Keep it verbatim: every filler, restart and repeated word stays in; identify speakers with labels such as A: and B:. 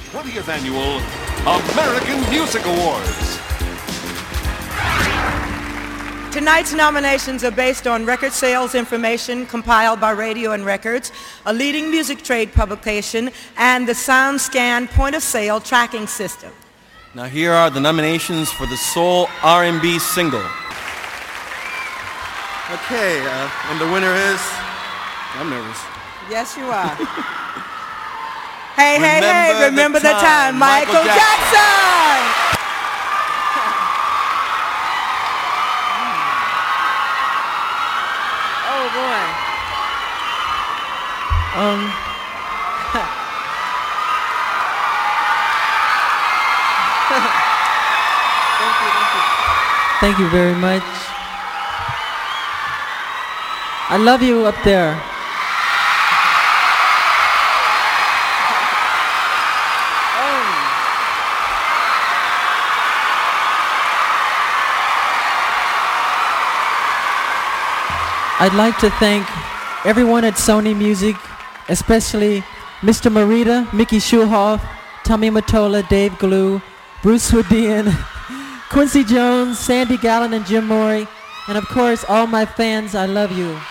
A: twentieth Annual American Music Awards.
B: Tonight's nominations are based on record sales information compiled by Radio and Records, a leading music trade publication, and the SoundScan point-of-sale tracking system.
C: Now here are the nominations for the Soul R and B Single. Okay, uh, and the winner is... I'm nervous.
B: Yes, you are. Hey, hey,
C: Remember
B: hey, remember
C: the
B: the time,
C: time,
B: Michael,
C: Michael
B: Jackson.
C: Jackson.
B: Oh, boy.
D: Um,
B: Thank you, thank you.
D: thank you very much. I love you up there. I'd like to thank everyone at Sony Music, especially Mister Marita, Mickey Schulhoff, Tommy Mottola, Dave Glue, Bruce Swedian, Quincy Jones, Sandy Gallen, and Jim Morey, and of course all my fans. I love you.